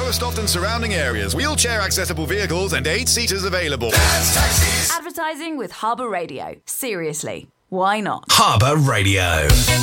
Lowestoft and surrounding areas. Wheelchair accessible vehicles and 8 seaters available. Advertising with Harbour Radio. Seriously, why not? Harbour Radio.